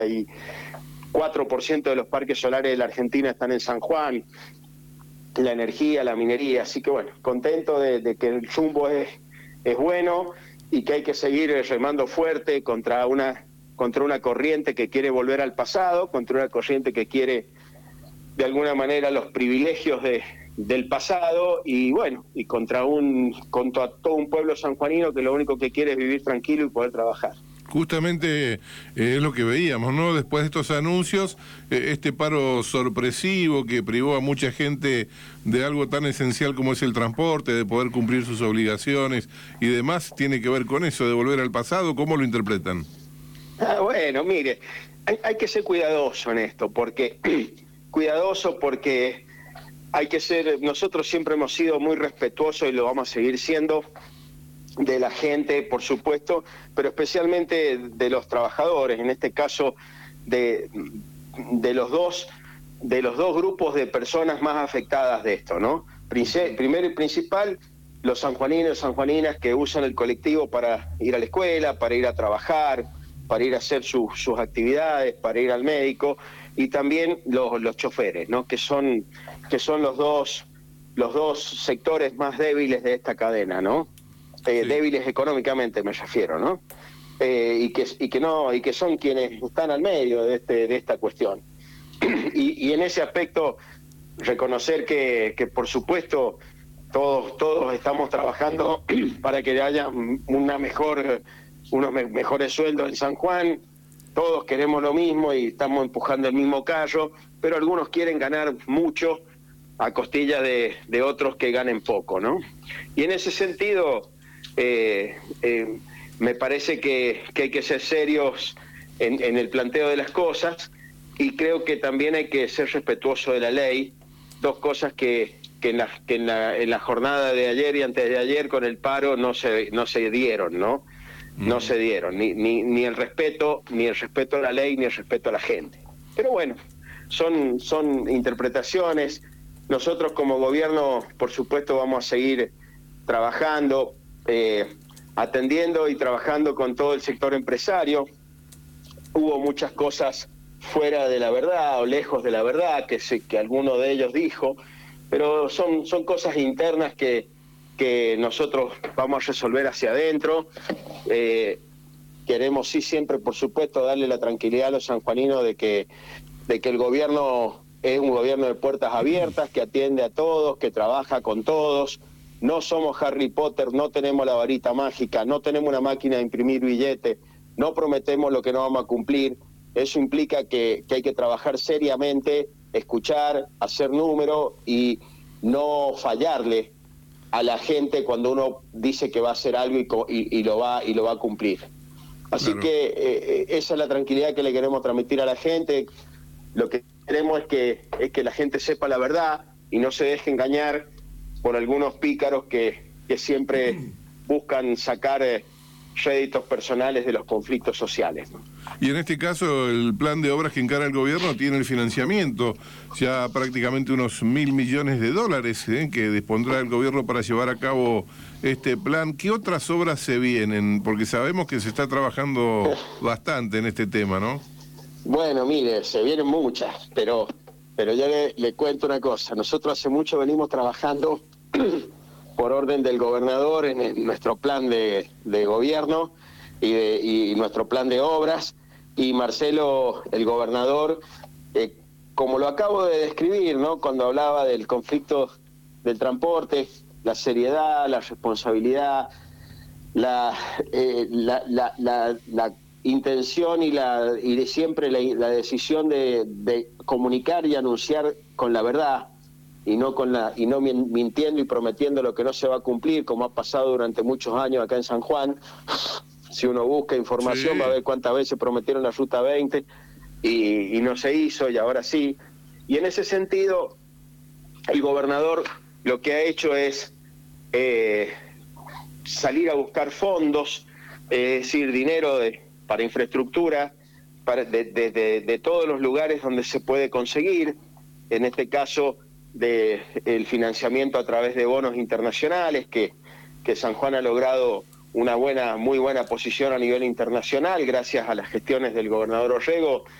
4% de los parques solares de la Argentina están en San Juan, la energía, la minería, así que bueno, contento de que el rumbo es bueno y que hay que seguir remando fuerte contra una corriente que quiere volver al pasado, contra una corriente que quiere de alguna manera los privilegios del pasado y bueno, y contra todo un pueblo sanjuanino que lo único que quiere es vivir tranquilo y poder trabajar. Justamente es lo que veíamos, ¿no? Después de estos anuncios, este paro sorpresivo que privó a mucha gente de algo tan esencial como es el transporte, de poder cumplir sus obligaciones y demás, tiene que ver con eso, de volver al pasado. ¿Cómo lo interpretan? Bueno, mire, hay que ser cuidadoso en esto, porque hay que ser, nosotros siempre hemos sido muy respetuosos y lo vamos a seguir siendo de la gente, por supuesto, pero especialmente de los trabajadores, en este caso de los dos grupos de personas más afectadas de esto, ¿no? Primero y principal, los sanjuaninos y sanjuaninas que usan el colectivo para ir a la escuela, para ir a trabajar, para ir a hacer sus actividades, para ir al médico, y también los choferes, ¿no? Que son los dos sectores más débiles de esta cadena, ¿no? Sí. Débiles económicamente me refiero, ¿no? Y que son quienes están al medio de esta cuestión. Y en ese aspecto reconocer que por supuesto todos estamos trabajando para que haya unos mejores sueldos en San Juan. Todos queremos lo mismo y estamos empujando el mismo carro, pero algunos quieren ganar mucho a costilla de otros que ganen poco, ¿no? Y en ese sentido me parece que hay que ser serios en el planteo de las cosas, y creo que también hay que ser respetuoso de la ley. Dos cosas que en la jornada de ayer y antes de ayer con el paro no se dieron, ¿no? No se dieron ni el respeto a la ley ni el respeto a la gente. Pero bueno, son interpretaciones. Nosotros como gobierno, por supuesto, vamos a seguir trabajando, atendiendo y trabajando con todo el sector empresario. Hubo muchas cosas fuera de la verdad o lejos de la verdad que alguno de ellos dijo, pero son cosas internas que nosotros vamos a resolver hacia adentro. Queremos sí siempre, por supuesto, darle la tranquilidad a los sanjuaninos de que el gobierno es un gobierno de puertas abiertas, que atiende a todos, que trabaja con todos. No somos Harry Potter, no tenemos la varita mágica, no tenemos una máquina de imprimir billetes, no prometemos lo que no vamos a cumplir. Eso implica que hay que trabajar seriamente, escuchar, hacer número y no fallarle a la gente cuando uno dice que va a hacer algo y lo va a cumplir. Así claro. Que esa es la tranquilidad que le queremos transmitir a la gente. Lo que queremos es que la gente sepa la verdad y no se deje engañar por algunos pícaros que siempre buscan sacar réditos personales de los conflictos sociales, ¿no? Y en este caso el plan de obras que encara el gobierno tiene el financiamiento, ya prácticamente unos $1.000 millones que dispondrá el gobierno para llevar a cabo este plan. ¿Qué otras obras se vienen? Porque sabemos que se está trabajando bastante en este tema, ¿no? Bueno, mire, se vienen muchas, pero yo le cuento una cosa. Nosotros hace mucho venimos trabajando por orden del gobernador en nuestro plan de gobierno y nuestro plan de obras, y Marcelo, el gobernador, como lo acabo de describir, ¿no? Cuando hablaba del conflicto del transporte, la seriedad, la responsabilidad, la intención y siempre la decisión de comunicar y anunciar con la verdad, y no mintiendo y prometiendo lo que no se va a cumplir, como ha pasado durante muchos años acá en San Juan. Si uno busca información, sí, va a ver cuántas veces prometieron la Ruta 20 y no se hizo, y ahora sí. Y en ese sentido, el gobernador lo que ha hecho es salir a buscar fondos, es decir, dinero para infraestructura, de todos los lugares donde se puede conseguir. En este caso, el financiamiento a través de bonos internacionales, que San Juan ha logrado una muy buena posición a nivel internacional, gracias a las gestiones del gobernador Orrego,